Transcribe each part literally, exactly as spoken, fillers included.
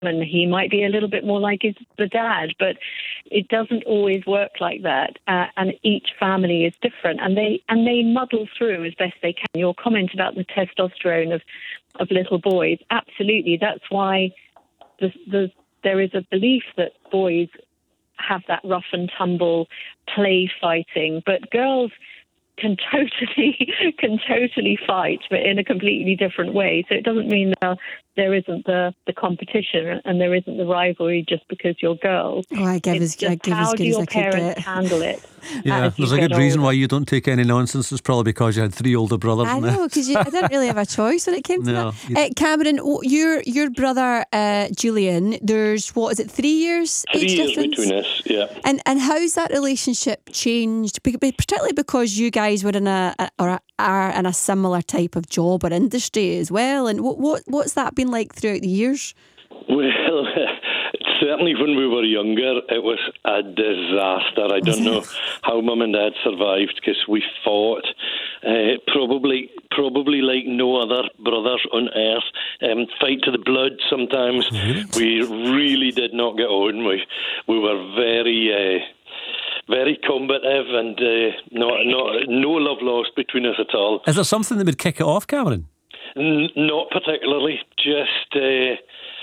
and he might be a little bit more like his the dad, but it doesn't always work like that. Uh, and each family is different, and they and they muddle through as best they can. Your comment about the testosterone of, of little boys, absolutely. That's why the, the, there is a belief that boys have that rough and tumble play fighting, but girls can totally can totally fight, but in a completely different way. So it doesn't mean that there isn't the, the competition and there isn't the rivalry just because you're girls. Oh, I give it's as, I give how as good do your as I could parents get. handle it? Yeah, there's a good reason older. why you don't take any nonsense. It's probably because you had three older brothers. I know, because I didn't really have a choice when it came to No, that. Uh, Cameron, oh, your your brother uh, Julian, there's what is it, three years Three age years difference? between us, yeah. And and how's that relationship changed? Be- be- Particularly because you guys were in a, a or are in a similar type of job or industry as well. And what what what's that been like throughout the years? Well, certainly when we were younger, it was a disaster. I don't know how Mum and Dad survived, because we fought uh, probably probably like no other brothers on earth. Um, fight to the blood sometimes. Really? We really did not get on. We, we were very... Uh, Very combative, and uh, not, not, no love lost between us at all. Is there something that would kick it off, Cameron? N- not particularly. Just, uh,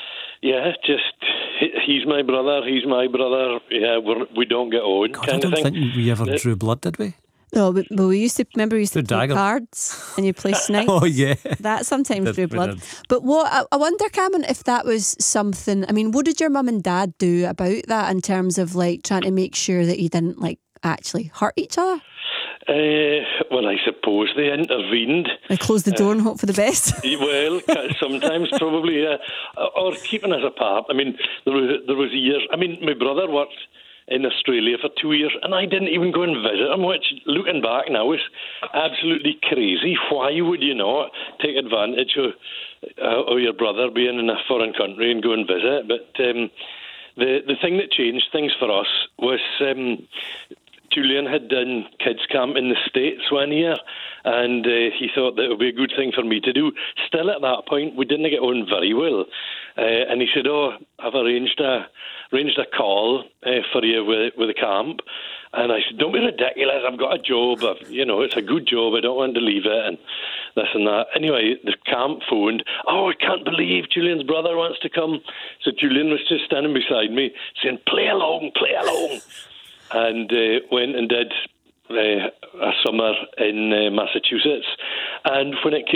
yeah, just he's my brother, he's my brother. Yeah, we're, we don't get on. God, kind I don't of thing. think we ever Yeah. drew blood, did we? No, but, but we used to remember we used to The play dagger. cards and you play snakes. Oh, yeah. That sometimes Did- drew we blood. did. But what I, I wonder, Cameron, if that was something. I mean, what did your mum and dad do about that in terms of like trying to make sure that you didn't like actually hurt each other? Uh, well, I suppose they intervened. They closed the door uh, and hope for the best. Well, sometimes probably, uh, or keeping us apart. I mean, there was there was years. I mean, my brother worked in Australia for two years, and I didn't even go and visit him, which, looking back now, is absolutely crazy. Why would you not take advantage of, uh, of your brother being in a foreign country and go and visit? But um, the the thing that changed things for us was um, Julian had done kids camp in the States one year, and uh, he thought that it would be a good thing for me to do. Still at that point, we didn't get on very well. Uh, and he said, oh, I've arranged a, arranged a call uh, for you with, with the camp. And I said, don't be ridiculous, I've got a job. I've, you know, it's a good job, I don't want to leave it, and this and that. Anyway, the camp phoned, oh, I can't believe Julian's brother wants to come. So Julian was just standing beside me saying, play along, play along. And uh, went and did uh, a summer in uh, Massachusetts. And when it came